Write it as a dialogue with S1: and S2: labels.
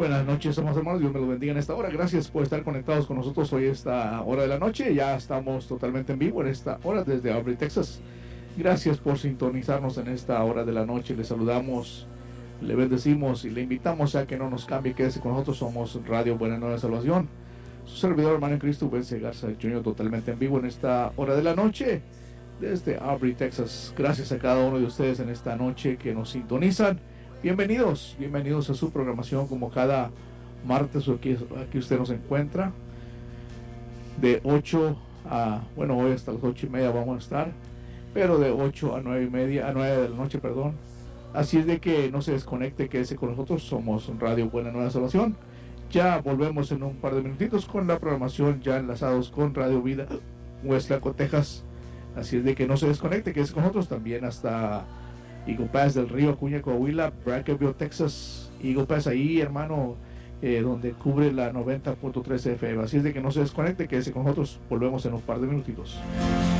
S1: buenas noches, somos hermanos, Dios me los bendiga en esta hora. Gracias por estar conectados con nosotros hoy esta hora de la noche. Ya estamos totalmente en vivo en esta hora desde Aubrey, Texas. Gracias por sintonizarnos en esta hora de la noche. Le saludamos, le bendecimos y le invitamos a que no nos cambie, quédese con nosotros. Somos Radio Buena Nueva Salvación. Su servidor, hermano en Cristo, Wences Garza Jr., totalmente en vivo en esta hora de la noche desde Aubrey, Texas. Gracias a cada uno de ustedes en esta noche que nos sintonizan. Bienvenidos a su programación como cada martes. Aquí usted nos encuentra de 8 a, bueno, hoy hasta las 8:30 vamos a estar, pero de 8 a 9:30, a 9 de la noche, perdón. Así es de que no se desconecte, quédese con nosotros. Somos Radio Buena Nueva Salvación. Ya volvemos en un par de minutitos con la programación, ya enlazados con Radio Vida West Laco, Texas. Así es de que no se desconecte, quédese con nosotros también hasta Eagle Pass del Río Acuña, Coahuila, Brackettville, Texas. Eagle Pass ahí, hermano, donde cubre la 90.3 FM. Así es de que no se desconecte, quédese con nosotros. Volvemos en un par de minutitos.